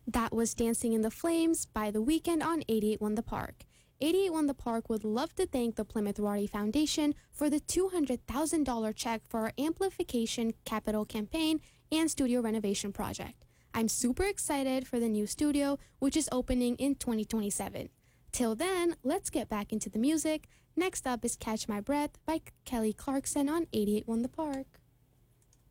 That was Dancing in the Flames by The Weeknd on 881 The Park. 881 The Park would love to thank the Plymouth Rotary Foundation for the $200,000 check for our amplification capital campaign and studio renovation project. I'm super excited for the new studio, which is opening in 2027. Till then, let's get back into the music. Next up is Catch My Breath by Kelly Clarkson on 881 The Park.